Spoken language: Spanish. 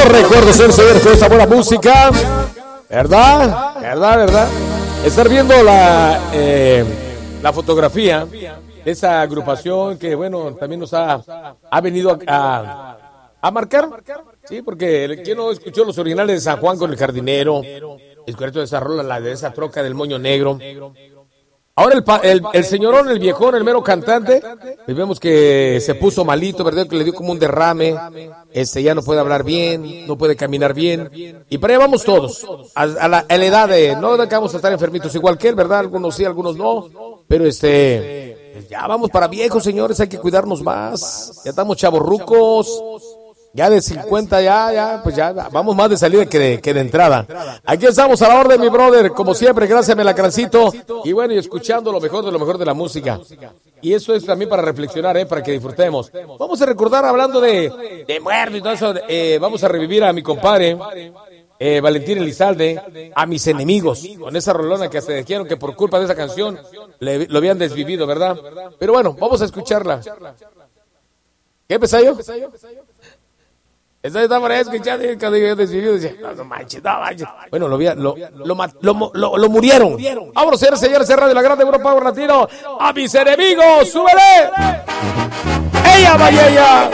Buenos recuerdos, señores, con esta buena música. ¿Verdad? Estar viendo la fotografía de esa agrupación que, bueno, también nos ha venido a marcar. Sí, porque ¿quién no escuchó los originales de San Juan con el Jardinero? Escuchó esa rola, la de esa troca del Moño Negro. Ahora el señorón, el viejón, el mero cantante, vemos que se puso malito, ¿verdad? Que le dio como un derrame, ya no puede hablar bien, no puede caminar bien, y para allá vamos todos, a la edad de, no vamos a estar enfermitos igual que él, ¿verdad? Algunos sí, algunos no, pero pues ya vamos para viejos, señores, hay que cuidarnos más, ya estamos chavorrucos. Ya de 50 pues ya vamos más de salida que de entrada. Aquí estamos a la orden, mi brother, como siempre, gracias Melacrancito. Y bueno, y escuchando lo mejor de la música. Y eso es también para reflexionar, para que disfrutemos. Vamos a recordar, hablando de muerte y todo eso, vamos a revivir a mi compadre, Valentín Elizalde, a mis enemigos, con esa rolona que se dijeron que por culpa de esa canción lo habían desvivido, ¿verdad? Pero bueno, vamos a escucharla. ¿Qué pesayo? Está por ahí escuchando y cuando yo decidió decía, no manches. Bueno, lo murieron. Vámonos, señores, Radio La Grande, Europa Power Latino. A mis enemigos, súbele. ¡Ella, vaya!